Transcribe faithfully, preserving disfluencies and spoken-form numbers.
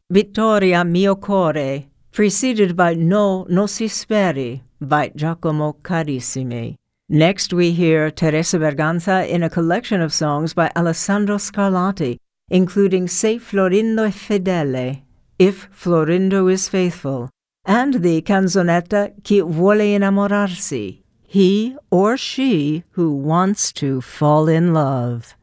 Vittoria mio core, preceded by No, non si speri by Giacomo Carissimi. Next we hear Teresa Berganza in a collection of songs by Alessandro Scarlatti, including Se Florindo è fedele, If Florindo is faithful, and the canzonetta Chi vuole innamorarsi, he or she who wants to fall in love.